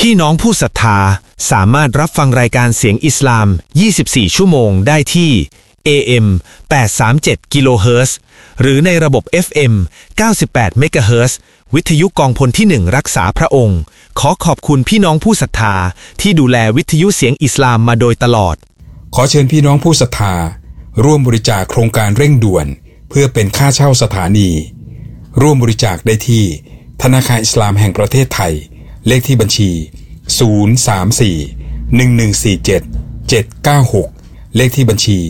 พี่น้องผู้ศรัทธาสามารถรับฟังรายการเสียงอิสลาม24ชั่วโมงได้ที่ AM 837 กิโลเฮิรตซ์หรือในระบบ FM 98 เมกะเฮิรตซ์วิทยุกองพลที่1รักษาพระองค์ขอขอบคุณพี่น้องผู้ศรัทธาที่ดูแลวิทยุเสียงอิสลามมาโดยตลอดขอเชิญพี่น้องผู้ศรัทธาร่วมบริจาคโครงการเร่งด่วนเพื่อเป็นค่าเช่าสถานีร่วมบริจาคได้ที่ธนาคารอิสลามแห่งประเทศไทยเลขที่บัญชี034-1147-796เลขที่บัญชี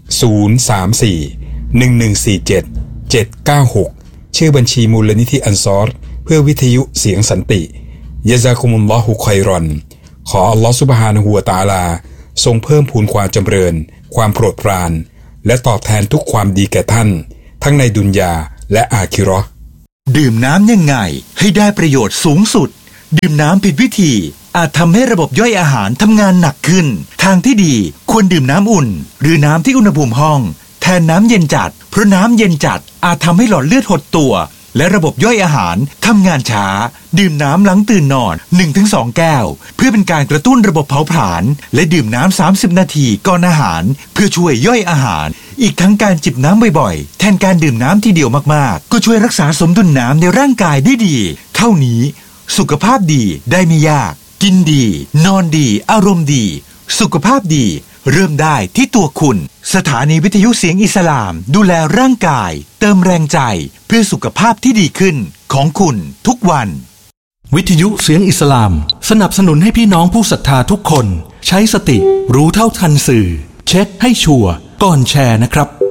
034-1147-796ชื่อบัญชีมูลนิธิอันซอรเพื่อวิทยุเสียงสันติยะซากุมุลลอฮุค็อยรอนขออัลลอฮฺซุบฮานะฮูวะตะอาลาทรงเพิ่มพูนความจำเริญความโปรดปรานและตอบแทนทุกความดีแก่ท่านทั้งในดุนยาและอาคิเราะห์ดื่มน้ำยังไงให้ได้ประโยชน์สูงสุดดื่มน้ำผิดวิธีอาจทำให้ระบบย่อยอาหารทำงานหนักขึ้นทางที่ดีควรดื่มน้ำอุ่นหรือน้ำที่อุณหภูมิห้องแทนน้ำเย็นจัดเพราะน้ำเย็นจัดอาจทำให้หลอดเลือดหดตัวและระบบย่อยอาหารทำงานช้าดื่มน้ำหลังตื่นนอน 1-2 แก้วเพื่อเป็นการกระตุ้นระบบเผาผลาญและดื่มน้ำ30นาทีก่อนอาหารเพื่อช่วยย่อยอาหารอีกทั้งการจิบน้ำบ่อยๆแทนการดื่มน้ำทีเดียวมากๆก็ช่วยรักษาสมดุลน้ำในร่างกายได้ดีเท่านี้สุขภาพดีได้ไม่ยากกินดีนอนดีอารมณ์ดีสุขภาพดีเริ่มได้ที่ตัวคุณสถานีวิทยุเสียงอิสลามดูแลร่างกายเติมแรงใจเพื่อสุขภาพที่ดีขึ้นของคุณทุกวันวิทยุเสียงอิสลามสนับสนุนให้พี่น้องผู้ศรัทธาทุกคนใช้สติรู้เท่าทันสื่อเช็คให้ชัวร์ก่อนแชร์นะครับ